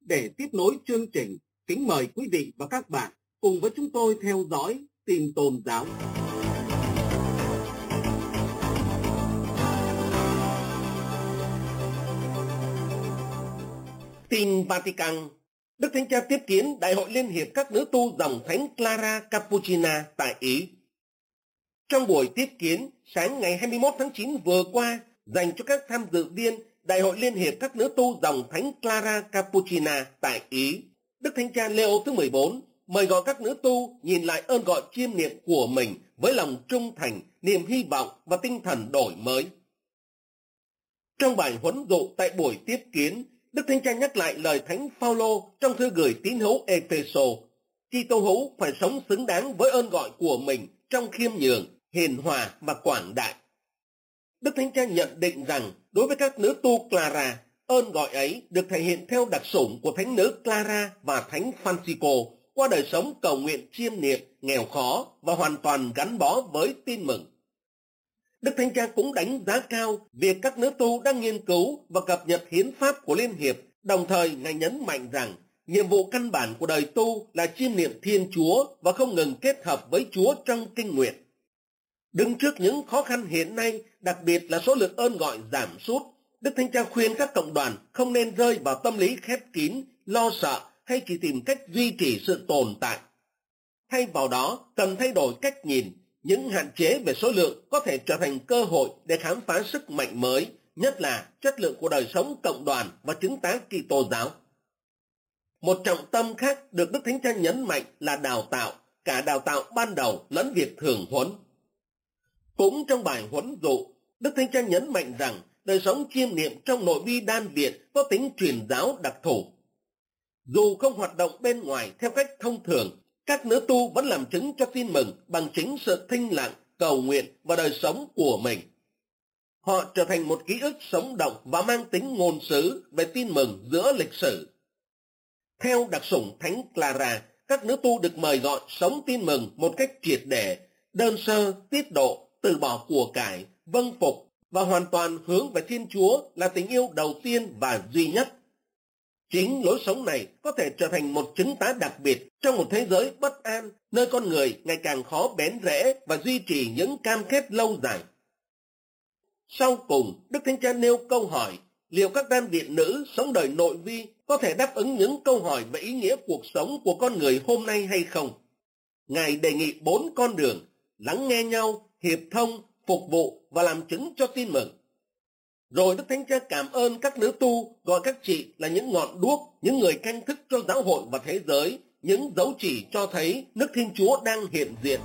Để tiếp nối chương trình, kính mời quý vị và các bạn cùng với chúng tôi theo dõi tin tôn giáo. Tin Vatican. Đức Thánh Cha tiếp kiến Đại hội Liên hiệp các nữ tu dòng Thánh Clara Cappuccina tại Ý. Trong buổi tiếp kiến sáng ngày 21 tháng 9 vừa qua dành cho các tham dự viên Đại hội Liên hiệp các nữ tu dòng Thánh Clara Cappuccina tại Ý, Đức Thánh Cha Leo thứ 14 mời gọi các nữ tu nhìn lại ơn gọi chiêm niệm của mình với lòng trung thành, niềm hy vọng và tinh thần đổi mới. Trong bài huấn dụ tại buổi tiếp kiến, Đức Thánh Cha nhắc lại lời Thánh Phaolô trong thư gửi tín hữu Ê-phê-sô: Kitô hữu phải sống xứng đáng với ơn gọi của mình trong khiêm nhường, hiền hòa và quảng đại. Đức Thánh Cha nhận định rằng đối với các nữ tu Clara, ơn gọi ấy được thể hiện theo đặc sủng của thánh nữ Clara và thánh Francisco qua đời sống cầu nguyện chiêm niệm, nghèo khó và hoàn toàn gắn bó với tin mừng. Đức Thánh Cha cũng đánh giá cao việc các nữ tu đang nghiên cứu và cập nhật hiến pháp của Liên hiệp, đồng thời Ngài nhấn mạnh rằng nhiệm vụ căn bản của đời tu là chiêm niệm Thiên Chúa và không ngừng kết hợp với Chúa trong kinh nguyện. Đứng trước những khó khăn hiện nay, đặc biệt là số lượng ơn gọi giảm sút, Đức Thánh Cha khuyên các cộng đoàn không nên rơi vào tâm lý khép kín, lo sợ hay chỉ tìm cách duy trì sự tồn tại. Thay vào đó, cần thay đổi cách nhìn. Những hạn chế về số lượng có thể trở thành cơ hội để khám phá sức mạnh mới, nhất là chất lượng của đời sống cộng đoàn và chứng tá Kitô giáo. Một trọng tâm khác được Đức Thánh Cha nhấn mạnh là đào tạo, cả đào tạo ban đầu lẫn việc thường huấn. Cũng trong bài huấn dụ, Đức Thánh Cha nhấn mạnh rằng đời sống chiêm niệm trong nội vi đan viện có tính truyền giáo đặc thù. Dù không hoạt động bên ngoài theo cách thông thường, các nữ tu vẫn làm chứng cho tin mừng bằng chính sự thinh lặng, cầu nguyện và đời sống của mình. Họ trở thành một ký ức sống động và mang tính ngôn sứ về tin mừng giữa lịch sử. Theo đặc sủng Thánh Clara, các nữ tu được mời gọi sống tin mừng một cách triệt để, đơn sơ, tiết độ, từ bỏ của cải, vâng phục và hoàn toàn hướng về Thiên Chúa là tình yêu đầu tiên và duy nhất. Chính lối sống này có thể trở thành một chứng tá đặc biệt trong một thế giới bất an, nơi con người ngày càng khó bén rễ và duy trì những cam kết lâu dài. Sau cùng, Đức Thánh Cha nêu câu hỏi, liệu các đan viện nữ sống đời nội vi có thể đáp ứng những câu hỏi về ý nghĩa cuộc sống của con người hôm nay hay không? Ngài đề nghị 4 con đường: lắng nghe nhau, hiệp thông, phục vụ và làm chứng cho tin mừng. Rồi Đức Thánh Cha cảm ơn các nữ tu, gọi các chị là những ngọn đuốc, những người canh thức cho giáo hội và thế giới, những dấu chỉ cho thấy nước Thiên Chúa đang hiện diện.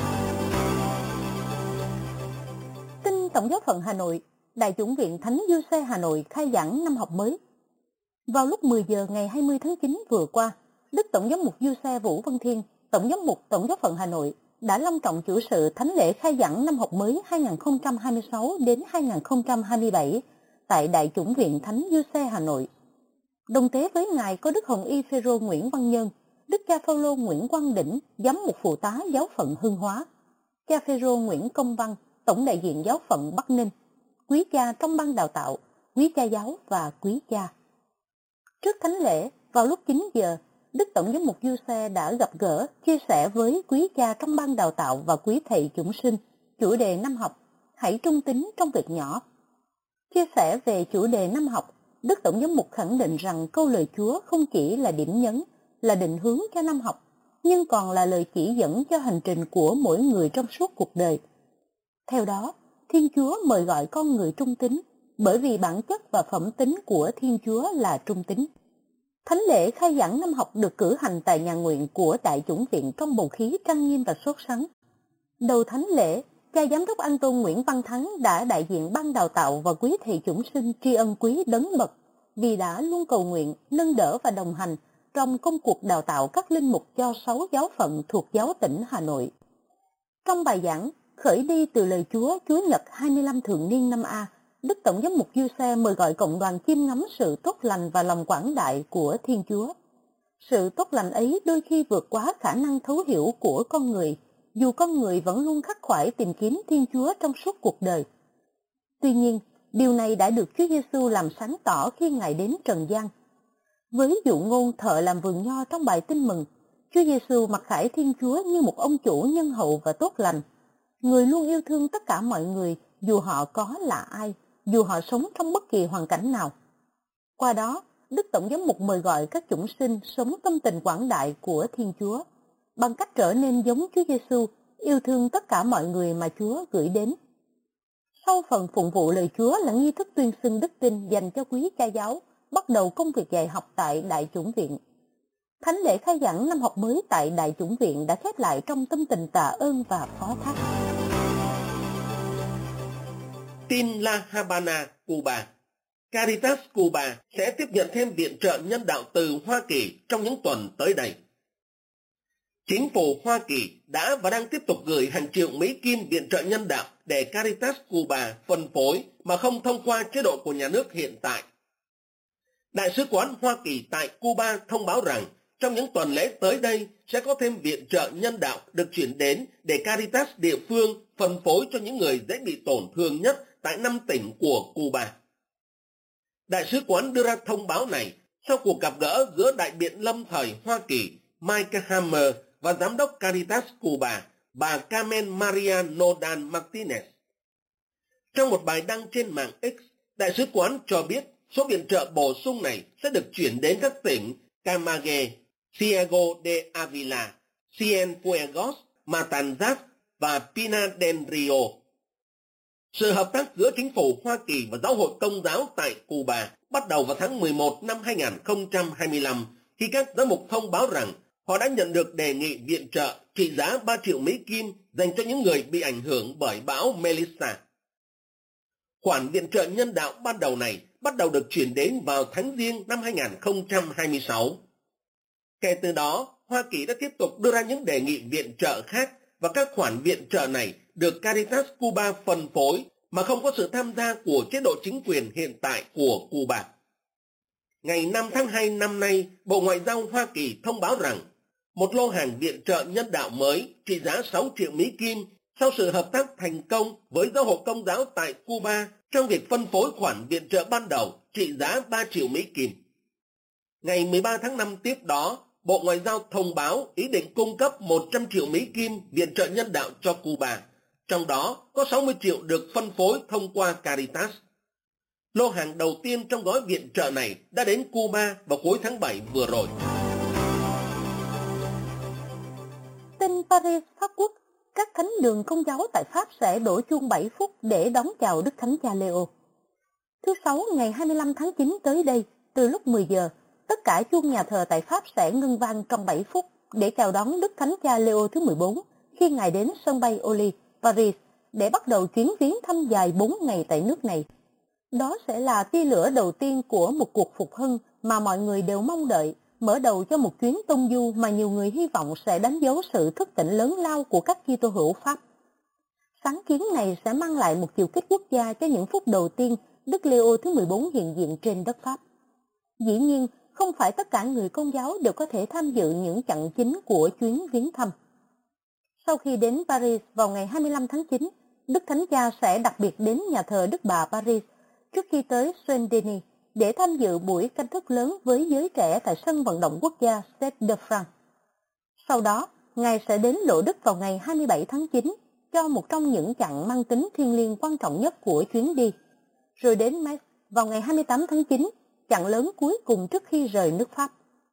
Tin Tổng giáo phận Hà Nội, Đại chủng viện Thánh Giuse Hà Nội khai giảng năm học mới. Vào lúc 10 giờ ngày 20 tháng 9 vừa qua, Đức Tổng giám mục Giuse Vũ Văn Thiên, Tổng giám mục Tổng giáo phận Hà Nội, đã long trọng chủ sự thánh lễ khai giảng năm học mới 2026 đến 2027 tại Đại chủng viện Thánh Giuse Hà Nội. Đồng tế với Ngài có Đức Hồng Y Phêrô Nguyễn Văn Nhân, Đức cha Phaolô Nguyễn Quang Đỉnh, giám mục phụ tá giáo phận Hưng Hóa, cha Phêrô Nguyễn Công Văn, tổng đại diện giáo phận Bắc Ninh, quý cha trong ban đào tạo, quý cha giáo và quý cha. Trước thánh lễ, vào lúc 9 giờ, Đức Tổng giám mục Giuse đã gặp gỡ, chia sẻ với quý cha trong ban đào tạo và quý thầy chúng sinh chủ đề năm học, hãy trung tín trong việc nhỏ. Chia sẻ về chủ đề năm học, Đức Tổng giám mục khẳng định rằng câu lời Chúa không chỉ là điểm nhấn, là định hướng cho năm học, nhưng còn là lời chỉ dẫn cho hành trình của mỗi người trong suốt cuộc đời. Theo đó, Thiên Chúa mời gọi con người trung tín, bởi vì bản chất và phẩm tính của Thiên Chúa là trung tín. Thánh lễ khai giảng năm học được cử hành tại nhà nguyện của Đại chủng viện trong bầu khí trang nghiêm và sốt sắng. Đầu thánh lễ, cha giám đốc An Tôn Nguyễn Văn Thắng đã đại diện ban đào tạo và quý thầy chúng sinh tri ân quý đấng bậc vì đã luôn cầu nguyện, nâng đỡ và đồng hành trong công cuộc đào tạo các linh mục cho 6 giáo phận thuộc giáo tỉnh Hà Nội. Trong bài giảng khởi đi từ lời Chúa Chúa Nhật 25 thường niên năm A, Đức Tổng giám mục Giuse mời gọi cộng đoàn chiêm ngắm sự tốt lành và lòng quảng đại của Thiên Chúa. Sự tốt lành ấy đôi khi vượt quá khả năng thấu hiểu của con người, dù con người vẫn luôn khắc khoải tìm kiếm Thiên Chúa trong suốt cuộc đời. Tuy nhiên, điều này đã được Chúa Giêsu làm sáng tỏ khi Ngài đến trần gian. Với dụ ngôn thợ làm vườn nho trong bài Tin Mừng, Chúa Giêsu mặc khải Thiên Chúa như một ông chủ nhân hậu và tốt lành, người luôn yêu thương tất cả mọi người dù họ có là ai, dù họ sống trong bất kỳ hoàn cảnh nào. Qua đó, Đức Tổng giám mục mời gọi các chủng sinh sống tâm tình quảng đại của Thiên Chúa, bằng cách trở nên giống Chúa Giêsu, yêu thương tất cả mọi người mà Chúa gửi đến. Sau phần phụng vụ lời Chúa là nghi thức tuyên xưng đức tin dành cho quý cha giáo, bắt đầu công việc dạy học tại Đại chủng viện. Thánh lễ khai giảng năm học mới tại Đại chủng viện đã khép lại trong tâm tình tạ ơn và phó thác. Tin La Habana, Cuba. Caritas Cuba sẽ tiếp nhận thêm viện trợ nhân đạo từ Hoa Kỳ trong những tuần tới đây. Chính phủ Hoa Kỳ đã và đang tiếp tục gửi hàng triệu Mỹ Kim viện trợ nhân đạo để Caritas Cuba phân phối mà không thông qua chế độ của nhà nước hiện tại. Đại sứ quán Hoa Kỳ tại Cuba thông báo rằng trong những tuần lễ tới đây sẽ có thêm viện trợ nhân đạo được chuyển đến để Caritas địa phương phân phối cho những người dễ bị tổn thương nhất tại 5 tỉnh của Cuba. Đại sứ quán đưa ra thông báo này sau cuộc gặp gỡ giữa đại biện lâm thời Hoa Kỳ Mike Hammer và giám đốc Caritas Cuba, bà Carmen Maria Nodan Martinez. Trong một bài đăng trên mạng X, đại sứ quán cho biết số viện trợ bổ sung này sẽ được chuyển đến các tỉnh Camagüey, Ciego de Ávila, Cienfuegos, Matanzas và Pinar del Río. Sự hợp tác giữa chính phủ Hoa Kỳ và Giáo hội Công giáo tại Cuba bắt đầu vào tháng 11 năm 2025 khi các giám mục thông báo rằng họ đã nhận được đề nghị viện trợ trị giá 3 triệu Mỹ Kim dành cho những người bị ảnh hưởng bởi bão Melissa. Khoản viện trợ nhân đạo ban đầu này bắt đầu được chuyển đến vào tháng Giêng năm 2026. Kể từ đó, Hoa Kỳ đã tiếp tục đưa ra những đề nghị viện trợ khác và các khoản viện trợ này được Caritas Cuba phân phối mà không có sự tham gia của chế độ chính quyền hiện tại của Cuba. Ngày 5 tháng 2 năm nay, Bộ Ngoại giao Hoa Kỳ thông báo rằng một lô hàng viện trợ nhân đạo mới trị giá 6 triệu Mỹ Kim sau sự hợp tác thành công với Giáo hội Công giáo tại Cuba trong việc phân phối khoản viện trợ ban đầu trị giá 3 triệu Mỹ Kim. Ngày 13 tháng 5 tiếp đó, Bộ Ngoại giao thông báo ý định cung cấp 100 triệu Mỹ Kim viện trợ nhân đạo cho Cuba, trong đó có 60 triệu được phân phối thông qua Caritas. Lô hàng đầu tiên trong gói viện trợ này đã đến Cuba vào cuối tháng 7 vừa rồi. Tin Paris, Pháp Quốc, các thánh đường Công giáo tại Pháp sẽ đổ chuông 7 phút để đón chào Đức Thánh Cha Leo. Thứ Sáu ngày 25 tháng 9 tới đây, từ lúc 10 giờ, tất cả chuông nhà thờ tại Pháp sẽ ngưng vang trong 7 phút để chào đón Đức Thánh Cha Leo thứ 14 khi Ngài đến sân bay Orly, Paris để bắt đầu chuyến viếng thăm dài 4 ngày tại nước này. Đó sẽ là tia lửa đầu tiên của một cuộc phục hưng mà mọi người đều mong đợi, mở đầu cho một chuyến tông du mà nhiều người hy vọng sẽ đánh dấu sự thức tỉnh lớn lao của các Kitô hữu Pháp. Sáng kiến này sẽ mang lại một chiều kích quốc gia cho những phút đầu tiên Đức Leo thứ 14 hiện diện trên đất Pháp. Dĩ nhiên, không phải tất cả người Công giáo đều có thể tham dự những chặng chính của chuyến viếng thăm. Sau khi đến Paris vào ngày 25 tháng 9, Đức Thánh Cha sẽ đặc biệt đến nhà thờ Đức Bà Paris trước khi tới Saint-Denis để tham dự buổi canh thức lớn với giới trẻ tại sân vận động quốc gia Stade de France. Sau đó, Ngài sẽ đến Lộ Đức vào ngày 27 tháng 9 cho một trong những chặng mang tính thiêng liêng quan trọng nhất của chuyến đi, rồi đến Metz vào ngày 28 tháng 9, chặng lớn cuối cùng trước khi rời nước Pháp.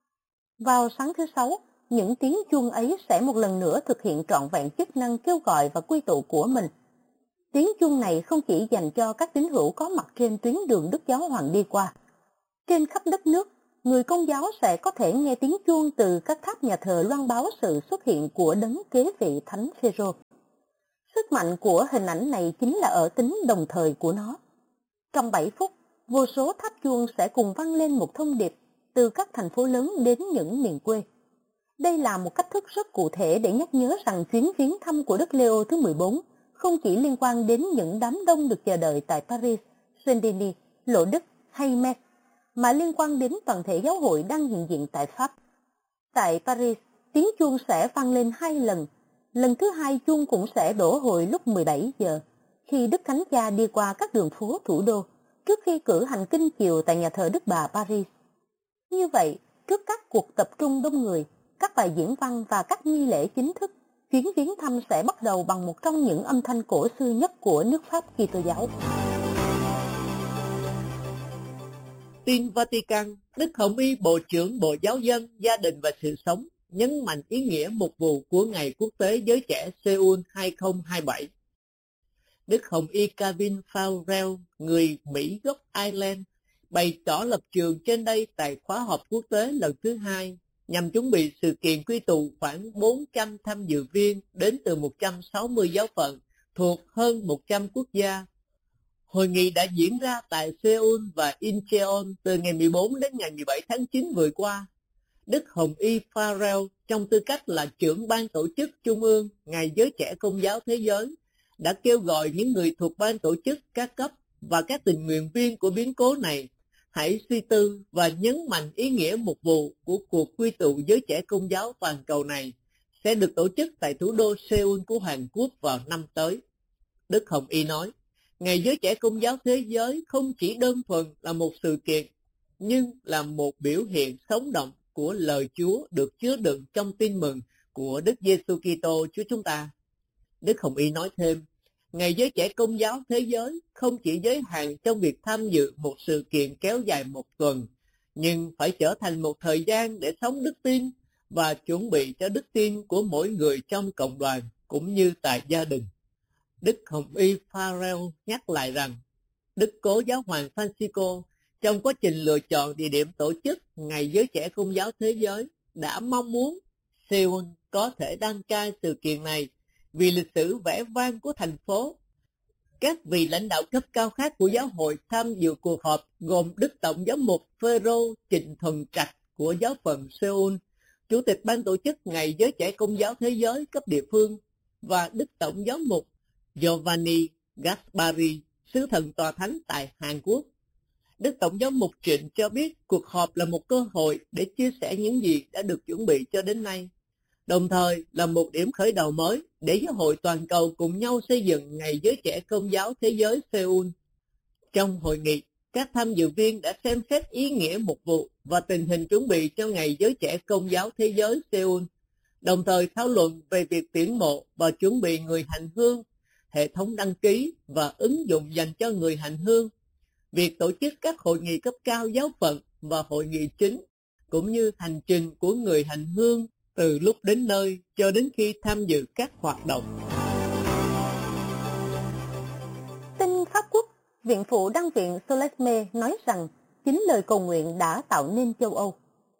Vào sáng thứ Sáu, những tiếng chuông ấy sẽ một lần nữa thực hiện trọn vẹn chức năng kêu gọi và quy tụ của mình. Tiếng chuông này không chỉ dành cho các tín hữu có mặt trên tuyến đường Đức Giáo Hoàng đi qua. Trên khắp đất nước, người Công giáo sẽ có thể nghe tiếng chuông từ các tháp nhà thờ loan báo sự xuất hiện của đấng kế vị Thánh Phêrô. Sức mạnh của hình ảnh này chính là ở tính đồng thời của nó. Trong 7 phút, vô số tháp chuông sẽ cùng vang lên một thông điệp từ các thành phố lớn đến những miền quê. Đây là một cách thức rất cụ thể để nhắc nhớ rằng chuyến viếng thăm của Đức Leo thứ 14 không chỉ liên quan đến những đám đông được chờ đợi tại Paris, Saint-Denis, Lộ Đức hay Metz, mà liên quan đến toàn thể giáo hội đang hiện diện tại Pháp. Tại Paris, tiếng chuông sẽ vang lên 2 lần. Lần thứ 2 chuông cũng sẽ đổ hồi lúc 17 giờ, khi Đức Thánh Cha đi qua các đường phố thủ đô, trước khi cử hành kinh chiều tại nhà thờ Đức Bà Paris. Như vậy, trước các cuộc tập trung đông người, các bài diễn văn và các nghi lễ chính thức, chuyến viếng thăm sẽ bắt đầu bằng một trong những âm thanh cổ xưa nhất của nước Pháp Kitô giáo. Tin Vatican, Đức Hồng Y Bộ trưởng Bộ Giáo dân, Gia đình và Sự sống nhấn mạnh ý nghĩa mục vụ của Ngày Quốc tế Giới Trẻ Seoul 2027. Đức Hồng Y Kevin Farrell, người Mỹ gốc Ireland, bày tỏ lập trường trên đây tại khóa họp quốc tế lần thứ 2 nhằm chuẩn bị sự kiện quy tụ khoảng 400 tham dự viên đến từ 160 giáo phận thuộc hơn 100 quốc gia. Hội nghị đã diễn ra tại Seoul và Incheon từ ngày 14 đến ngày 17 tháng 9 vừa qua. Đức Hồng Y Farrell, trong tư cách là trưởng ban tổ chức Trung ương Ngày Giới Trẻ Công giáo Thế giới, đã kêu gọi những người thuộc ban tổ chức các cấp và các tình nguyện viên của biến cố này hãy suy tư và nhấn mạnh ý nghĩa mục vụ của cuộc quy tụ giới trẻ Công giáo toàn cầu này sẽ được tổ chức tại thủ đô Seoul của Hàn Quốc vào năm tới. Đức Hồng Y nói, Ngày Giới Trẻ Công giáo Thế giới không chỉ đơn thuần là một sự kiện, nhưng là một biểu hiện sống động của lời Chúa được chứa đựng trong tin mừng của Đức Giêsu Kitô Chúa chúng ta. Đức Hồng Y nói thêm, Ngày Giới Trẻ Công giáo Thế giới không chỉ giới hạn trong việc tham dự một sự kiện kéo dài một tuần, nhưng phải trở thành một thời gian để sống đức tin và chuẩn bị cho đức tin của mỗi người trong cộng đoàn cũng như tại gia đình. Đức Hồng Y Farrell nhắc lại rằng, Đức Cố Giáo hoàng Francisco trong quá trình lựa chọn địa điểm tổ chức Ngày Giới Trẻ Công giáo Thế giới đã mong muốn Seoul có thể đăng cai sự kiện này vì lịch sử vẻ vang của thành phố. Các vị lãnh đạo cấp cao khác của giáo hội tham dự cuộc họp gồm Đức Tổng giám mục Phêrô Trịnh Thuần Trạch của giáo phận Seoul, Chủ tịch ban tổ chức Ngày Giới Trẻ Công giáo Thế giới cấp địa phương, và Đức Tổng giám mục Giovanni Gaspari, sứ thần tòa thánh tại Hàn Quốc. Đức Tổng giám mục Trịnh cho biết cuộc họp là một cơ hội để chia sẻ những gì đã được chuẩn bị cho đến nay, đồng thời là một điểm khởi đầu mới để giáo hội toàn cầu cùng nhau xây dựng Ngày Giới Trẻ Công giáo Thế giới Seoul. Trong hội nghị, các tham dự viên đã xem xét ý nghĩa mục vụ và tình hình chuẩn bị cho Ngày Giới Trẻ Công giáo Thế giới Seoul, đồng thời thảo luận về việc tuyển mộ và chuẩn bị người hành hương, hệ thống đăng ký và ứng dụng dành cho người hành hương, việc tổ chức các hội nghị cấp cao giáo phận và hội nghị chính, cũng như hành trình của người hành hương từ lúc đến nơi cho đến khi tham dự các hoạt động. Tin Pháp Quốc, Viện Phụ Đăng viện Solesme nói rằng chính lời cầu nguyện đã tạo nên châu Âu.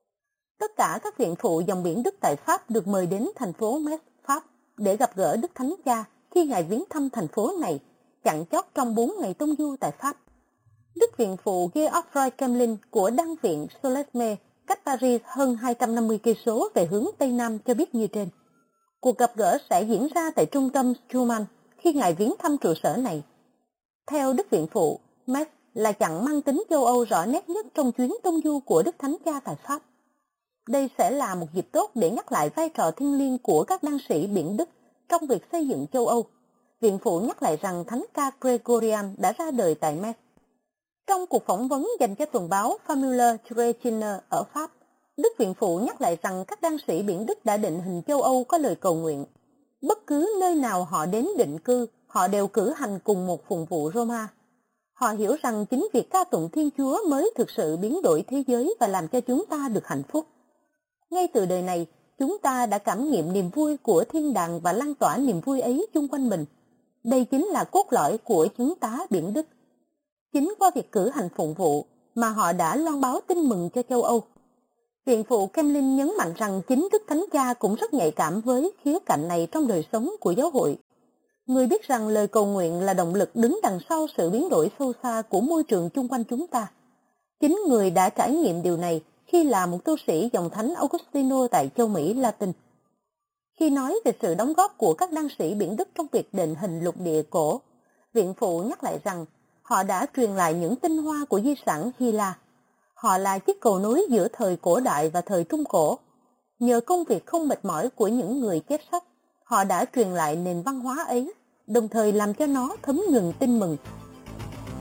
Tất cả các viện phụ dòng biển Đức tại Pháp được mời đến thành phố Metz, Pháp để gặp gỡ Đức Thánh Cha khi Ngài viếng thăm thành phố này, chặn chót trong 4 ngày tông du tại Pháp. Đức viện phụ Geoffroy Kemlin của Đăng viện Solesme cách Paris hơn 250 cây số về hướng Tây Nam cho biết như trên. Cuộc gặp gỡ sẽ diễn ra tại trung tâm Schumann khi Ngài viếng thăm trụ sở này. Theo Đức viện phụ, Metz là chặng mang tính châu Âu rõ nét nhất trong chuyến tông du của Đức Thánh Cha tại Pháp. Đây sẽ là một dịp tốt để nhắc lại vai trò thiêng liêng của các đăng sĩ biển Đức trong việc xây dựng châu Âu. Viện phụ nhắc lại rằng Thánh ca Gregorian đã ra đời tại Metz. Trong cuộc phỏng vấn dành cho tuần báo Famille Chrétienne ở Pháp, Đức viện phụ nhắc lại rằng các đăng sĩ biển Đức đã định hình châu Âu có lời cầu nguyện. Bất cứ nơi nào họ đến định cư, họ đều cử hành cùng một phụng vụ Roma. Họ hiểu rằng chính việc ca tụng Thiên Chúa mới thực sự biến đổi thế giới và làm cho chúng ta được hạnh phúc. Ngay từ đời này, chúng ta đã cảm nghiệm niềm vui của thiên đàng và lan tỏa niềm vui ấy chung quanh mình. Đây chính là cốt lõi của chúng ta biển Đức. Chính qua việc cử hành phụng vụ mà họ đã loan báo tin mừng cho châu Âu. Viện phụ Kemlin nhấn mạnh rằng chính Đức Thánh Cha cũng rất nhạy cảm với khía cạnh này trong đời sống của giáo hội. Người biết rằng lời cầu nguyện là động lực đứng đằng sau sự biến đổi sâu xa của môi trường chung quanh chúng ta. Chính người đã trải nghiệm điều này khi là một tu sĩ dòng thánh Augustino tại châu Mỹ Latin. Khi nói về sự đóng góp của các đăng sĩ biển Đức trong việc định hình lục địa cổ, viện phụ nhắc lại rằng họ đã truyền lại những tinh hoa của di sản Hy La. Họ là chiếc cầu nối giữa thời cổ đại và thời trung cổ. Nhờ công việc không mệt mỏi của những người chép sách, họ đã truyền lại nền văn hóa ấy, đồng thời làm cho nó thấm nhuần tin mừng